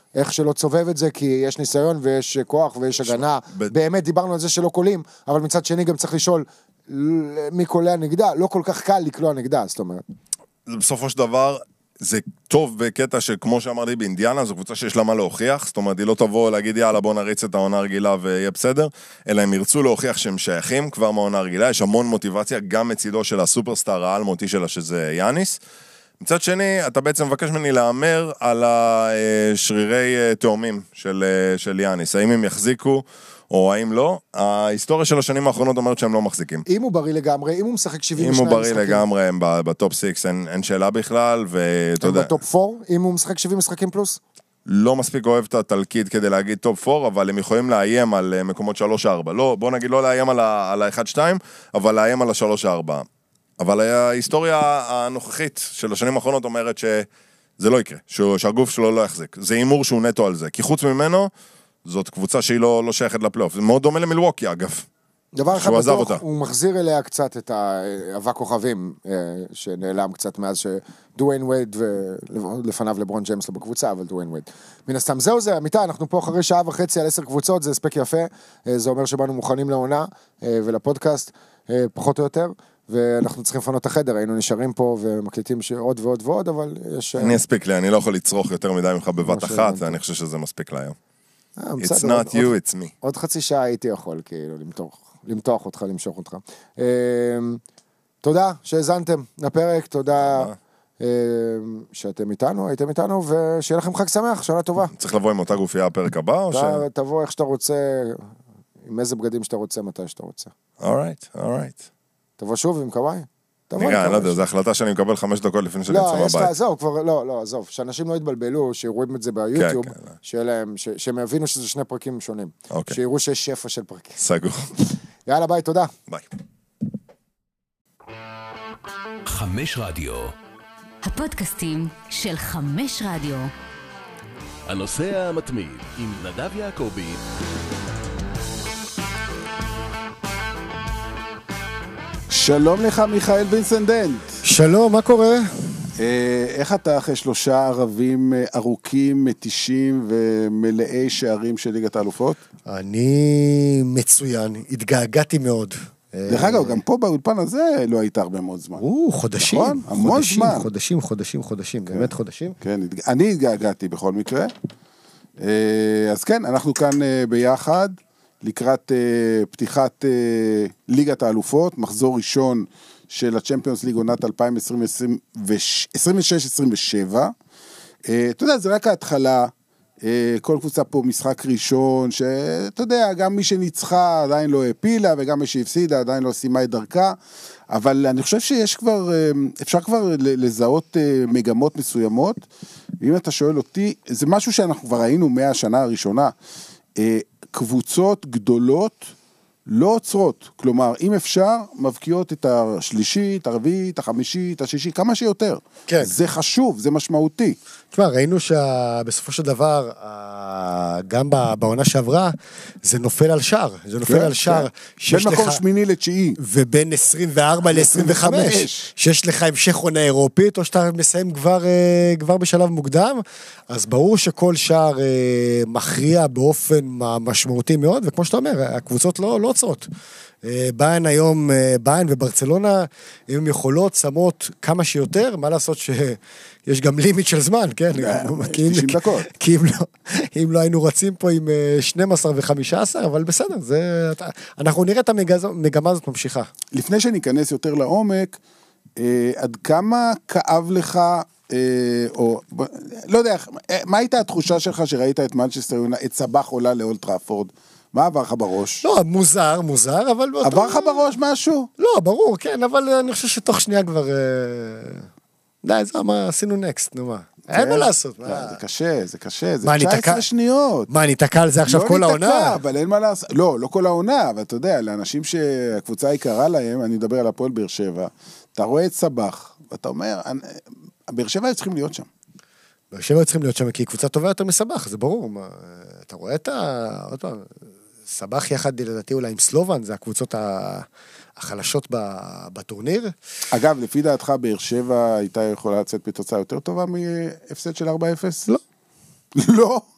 איך שלא צובב את זה, כי יש ניסיון ויש כוח ויש הגנה. באמת דיברנו על זה שלא קולים, אבל מצד שני גם צריך לשאול מי קולע נגדה, לא כל כך קל לקלוע נגדה, זאת אומרת. בסופו של דבר, זה טוב בקטע שכמו שאמרתי באינדיאנה, זו קבוצה שיש לה מה להוכיח, זאת אומרת, היא לא תבוא להגיד, יאללה, בוא נריץ את העונה הרגילה ויהיה בסדר, אלא הם ירצו להוכיח שהם שייכים כבר מהעונה הרגילה, יש המון מוטיבציה, גם מצידו של הסופרסטאר העל-מותי שלה, שזה יאניס. מצד שני, אתה בעצם מבקש ממני לאמר על השרירי תאומים של יאניס, האם הם יחזיקו או האם לא. ההיסטוריה של השנים האחרונות אומרת שהם לא מחזיקים. אם הוא בריא לגמרי, אם הוא משחק 72 משחקים. אם הוא בריא משחקים. לגמרי, הם בטופ 6, אין שאלה בכלל, ואתה יודע. הם בטופ 4, אם הוא משחק 70 משחקים פלוס? לא מספיק אוהב את התלקיד כדי להגיד טופ 4, אבל הם יכולים לאיים על מקומות 3-4. לא, בוא נגיד לא לאיים על ה-1-2, אבל לאיים על ה-3-4. אבל ההיסטוריה הנוכחית של השנים האחרונות אומרת שזה לא יקרה, שהגוף שלו לא יחזיק. זה אימור שהוא נטו על זה, כי חוץ ממנו, זאת קבוצה שהיא לא שייכת לפלייאוף. זה מאוד דומה למילווקי, אגב. דבר אחד בטוח, הוא מחזיר אליה קצת את האבק כוכבים, שנעלם קצת מאז שדוויין וייד, ולפניו לברון ג'יימס לא בקבוצה, אבל דוויין וייד. מן הסתם, זהו זה, אמיתי, אנחנו פה אחרי שעה וחצי על 10 קבוצות, זה הספק יפה, זה אומר שבאנו מוכנים לעונה ולפודקאסט, פחות או יותר, ואנחנו צריכים לפנות את החדר, היינו נשארים פה ומקליטים עוד ועוד ועוד, אבל יש... אני אספיק לי, אני לא יכול לצרוך יותר מדי ממך בבת אחת, ואני חושב שזה מספיק להיום. It's not you, it's me. עוד חצי שעה הייתי יכול, כאילו, למתוח אותך, למשוך אותך. תודה שהזנתם לפרק, תודה שאתם איתנו, הייתם איתנו, ושיהיה לכם חג שמח, שנה טובה. צריך לבוא עם אותה גופייה הפרק הבא, או ש... תבוא איך שאתה רוצה, עם איזה בגדים שאתה רוצה, מתי שאתה רוצה. alright. תבוא שוב עם קוואי. נראה, אני לא יודע, זו החלטה שאני מקבל 5 דקות לפני שאני אצא מהבית. לא, עזוב, כבר, לא, עזוב, שאנשים לא יתבלבלו, שיראו את זה ביוטיוב, שהם יבינו שזה 2 פרקים שונים. שיראו שיש שפע של פרקים. סגור. יאללה, ביי, תודה. ביי. 5 רדיו. הפודקאסטים של 5 רדיו. הנושא המתמיד עם נדב יעקבי. שלום לך מיכאל וינסנדנט. שלום, מה קורה? איך אתה אחרי 3 ערבים ארוכים, מתישים ומלאי שערים של ליגת האלופות? אני מצוין, התגעגעתי מאוד. דרך אגב, גם פה באולפן הזה לא היית הרבה מאוד זמן. חודשים. נכון? המון זמן. חודשים, באמת חודשים. כן, אני התגעגעתי בכל מקרה. אז כן, אנחנו כאן ביחד. לקראת פתיחת ליגת האלופות, מחזור ראשון של הצ'מפיונס ליג עונת 2026-27. אתה יודע, זה רק ההתחלה, כל קבוצה פה משחק ראשון, שאתה יודע, גם מי שניצחה עדיין לא הפילה, וגם מי שהפסידה עדיין לא סיימה את דרכה, אבל אני חושב שיש כבר, אפשר כבר לזהות מגמות מסוימות, ואם אתה שואל אותי, זה משהו שאנחנו כבר ראינו מהשנה הראשונה, קבוצות גדולות לא עוצרות, כלומר, אם אפשר, מבקיעות את השלישית, הרביעית, החמישית, השישית, כמה שיותר. כן. זה חשוב, זה משמעותי. תשמע, ראינו שבסופו של דבר, גם בעונה שעברה, זה נופל על שער. זה נופל על שער. בין מקום 8 ל-9. ובין 24 ל-25. שיש לך המשך עונה אירופית, או שאתה מסיים כבר בשלב מוקדם, אז ברור שכל שער מכריע באופן משמעותי מאוד, וכמו שאתה אומר, הקבוצות לא עוצרות. ביין היום, ביין וברצלונה, אם יכולות, שמות כמה שיותר, מה לעשות שיש גם לימיט של זמן, כן? 90 דקות. כי אם לא היינו רצים פה עם 12 ו-15, אבל בסדר, אנחנו נראה את המגמה הזאת ממשיכה. לפני שניכנס יותר לעומק, עד כמה כאב לך, או לא יודע, מה הייתה התחושה שלך שראית את מנצ'סטר יונייטד, את סבח עולה לאולד טראפורד? מה עבר לך בראש? לא, מוזר, אבל... עבר לך בראש משהו? לא, ברור, כן, אבל אני חושב שתוך שנייה כבר... די, זה מה, עשינו נקסט, נו מה. אין מה לעשות. זה קשה, זה 19 שניות. מה, אני תקע על זה עכשיו כל העונה? לא נתקע, אבל אין מה לעשות. לא כל העונה, אבל אתה יודע, לאנשים שהקבוצה יקרה להם, אני מדבר על הפועל באר שבע, אתה רואה את סבח, ואתה אומר, באר שבע צריכים להיות שם. באר שבע צריכים להיות שם, כי היא קבוצה טובה יותר מסבח, זה ברור. אתה רואה עוד פעם, סבח יחד לדעתי אולי עם סלובן, זה הקבוצות החלשות בטורניר. אגב, לפי דעתך, באר שבע הייתה יכולה לצאת בתוצאה יותר טובה מהפסד של 4-0? לא. לא?